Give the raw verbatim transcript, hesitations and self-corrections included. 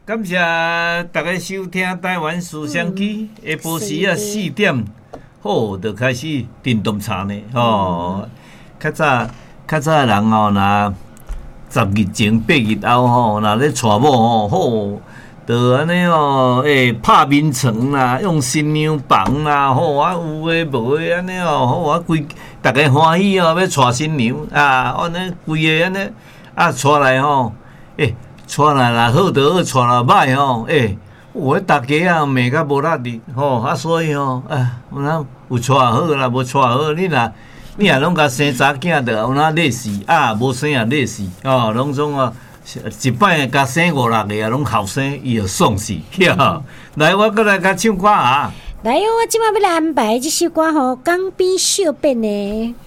感谢大家收听台湾思想机，下晡时啊四点，好，就开始电动茶呢。吼，较早较早人吼，若十日前、八日后吼，若咧娶某吼，好，就安尼哦，诶，拍面床啦，用新娘房啦，好啊，有诶无诶安尼哦，好啊，规大家欢喜哦，要娶新娘啊，安尼规个安尼啊，娶来吼，诶。娶来啦好就好，娶来歹吼，诶、欸，我大家啊骂甲无力哩，吼啊，所以吼，啊，有哪有娶好啦，无娶好，你若你若拢甲生查囝的，有哪累死啊，无生也累死，哦，拢总啊，一摆甲生五六个啊，拢后生伊就爽死，呀！来，我过来甲唱歌啊！ 来哦，我即摆要来安排这首歌吼，港边小变的。